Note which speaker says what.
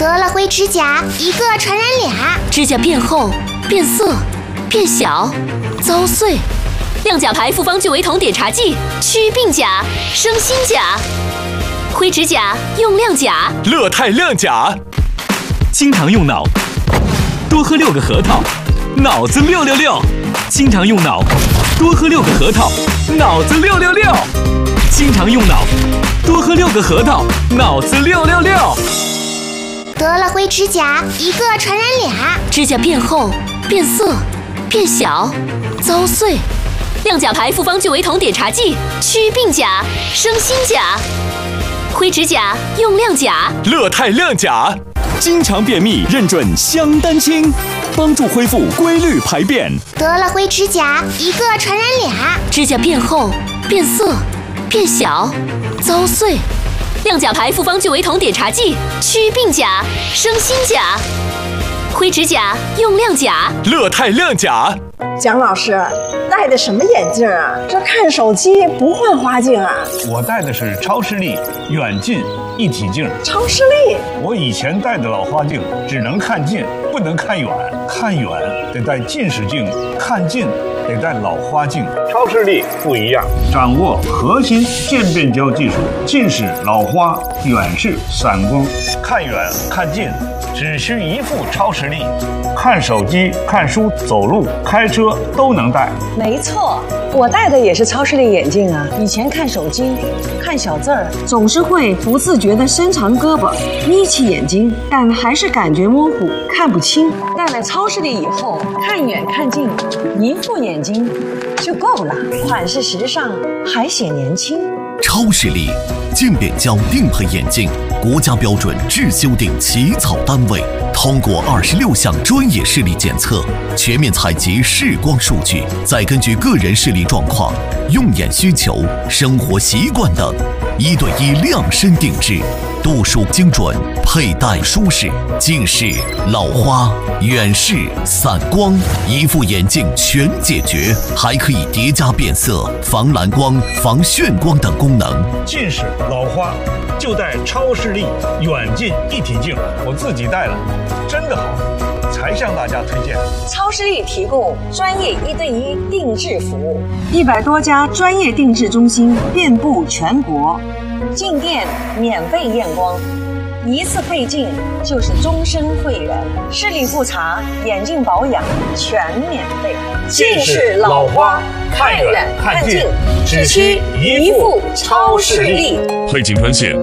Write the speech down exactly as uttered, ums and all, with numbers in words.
Speaker 1: 得了灰指甲，一个传染俩。
Speaker 2: 指甲变厚、变色、变小、遭碎。亮甲牌复方聚维酮碘茶剂，祛病甲，生新甲。灰指甲用亮甲，
Speaker 3: 乐泰亮甲。经常用脑，多喝六个核桃，脑子六六六。经常用脑，多喝六个核桃，脑子六六六。经常用脑，多喝六个核桃，脑子六六六。
Speaker 1: 得了灰指甲，一个传染俩。
Speaker 2: 指甲变厚、变色、变小、遭碎。亮甲牌复方聚维酮碘茶剂，祛病甲，生新甲。灰指甲用亮甲，
Speaker 3: 乐泰亮甲。经常便秘认准香丹清，帮助恢复规律排便。
Speaker 1: 得了灰指甲，一个传染俩。
Speaker 2: 指甲变厚、变色、变小、遭碎。亮甲牌复方聚维酮碘茶剂，祛病甲，生新甲。灰指甲用亮甲，
Speaker 3: 乐泰亮甲。
Speaker 4: 蒋老师，戴的什么眼镜啊？这看手机不换花镜啊？
Speaker 5: 我戴的是超视力远近一体镜。
Speaker 4: 超视力？
Speaker 5: 我以前戴的老花镜只能看近，不能看远。看远得戴近视镜，看近得戴老花镜。超视力不一样，掌握核心渐变焦技术，近视、老花、远视、散光，看远看近只需一副超视力，看手机、看书、走路、开车都能戴。
Speaker 4: 没错，我戴的也是超视力眼镜啊。以前看手机、看小字儿，总是会不自觉地伸长胳膊，眯起眼睛，但还是感觉模糊，看不清。戴了超视力以后，看远看近，一副眼睛就够了，款式时尚，还显年轻。
Speaker 6: 超视力渐变焦定配眼镜，国家标准制修订起草单位，通过二十六项专业视力检测，全面采集视光数据，再根据个人视力状况、用眼需求、生活习惯等，一对一量身定制，度数精准，佩戴舒适，近视、老花、远视、散光，一副眼镜全解决，还可以叠加变色、防蓝光、防眩光等功能。
Speaker 5: 近视、老花就戴超视力远近一体镜，我自己戴了，真的好，才向大家推荐。
Speaker 4: 超视力提供专业一对一定制服务，一百多家专业定制中心遍布全国，进店免费验光，一次配镜就是终身会员，视力复查、眼镜保养全免费。近视、老花，看远看近，只需一副超视力。
Speaker 7: 配镜专线